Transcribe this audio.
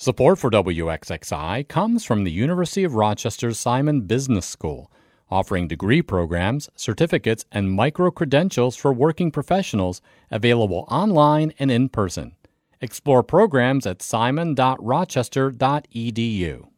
Support for WXXI comes from the University of Rochester's Simon Business School, offering degree programs, certificates, and micro-credentials for working professionals available online and in person. Explore programs at simon.rochester.edu.